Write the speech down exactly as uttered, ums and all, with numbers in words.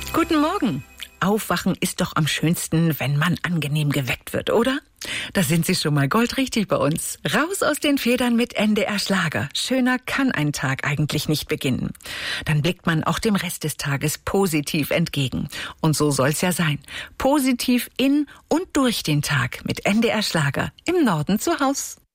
Guten Morgen. Aufwachen ist doch am schönsten, wenn man angenehm geweckt wird, oder? Da sind Sie schon mal goldrichtig bei uns. Raus aus den Federn mit N D R Schlager. Schöner kann ein Tag eigentlich nicht beginnen. Dann blickt man auch dem Rest des Tages positiv entgegen. Und so soll's ja sein. Positiv in und durch den Tag mit N D R Schlager im Norden zu Haus.